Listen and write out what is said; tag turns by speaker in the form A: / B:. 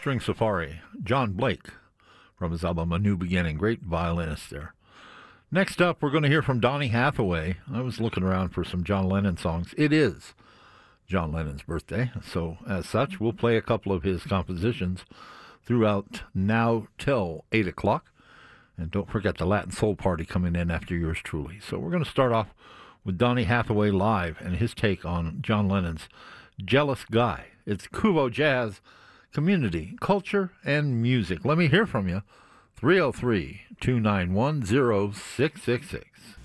A: String Safari, John Blake, from his album A New Beginning. Great violinist there. Next up, we're going to hear from Donny Hathaway. I was looking around for some John Lennon songs. It is John Lennon's birthday, so as such, we'll play a couple of his compositions throughout now till 8 o'clock. And don't forget the Latin Soul Party coming in after yours truly. So we're going to start off with Donny Hathaway live and his take on John Lennon's Jealous Guy. It's Kuvo Jazz, community, culture, and music. Let me hear from you. 303-291-0666.